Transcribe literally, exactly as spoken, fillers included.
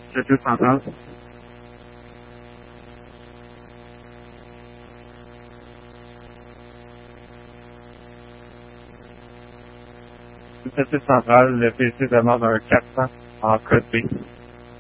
C'était sympa. C'était sympa. Le P C demande un quatre cents en code B.